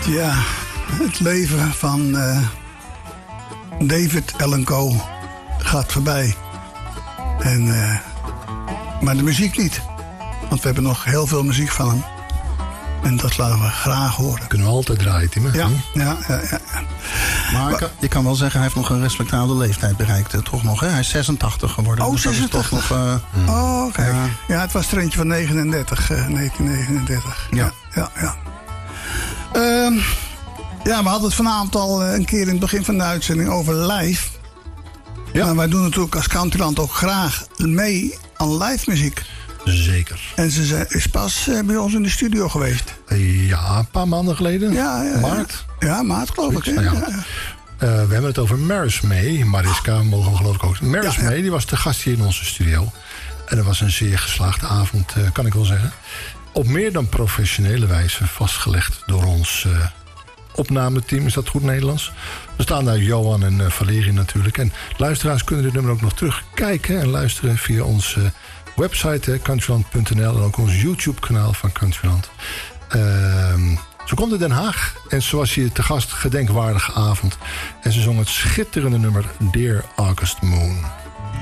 Ja, het leven van David Allan Coe gaat voorbij. Maar de muziek niet. Want we hebben nog heel veel muziek van hem. En dat laten we graag horen. Kunnen we altijd draaien, Tim. Ja. Maar je kan wel zeggen, hij heeft nog een respectabele leeftijd bereikt. Toch nog, hè? Hij is 86 geworden. Oh, dus 86. Dat is toch nog, oh, kijk. Ja, het was er eentje van 1939. Ja. We hadden het vanavond al een keer in het begin van de uitzending over live. Ja. Maar wij doen natuurlijk als Countryland ook graag mee aan live muziek. Zeker. En ze is pas bij ons in de studio geweest. Ja, een paar maanden geleden. Maart. Ja, maart geloof ik. Nou we hebben het over Maris May. Mariska mogen we geloof ik ook. Maris May, die was de gast hier in onze studio. En dat was een zeer geslaagde avond, kan ik wel zeggen. Op meer dan professionele wijze vastgelegd door ons opnameteam. Is dat goed Nederlands? We staan daar Johan en Valerie natuurlijk. En luisteraars kunnen dit nummer ook nog terugkijken en luisteren via onze website countryland.nl en ook ons YouTube-kanaal van Countryland. Ze komt uit Den Haag en ze was hier te gast, gedenkwaardige avond. En ze zong het schitterende nummer Dear August Moon.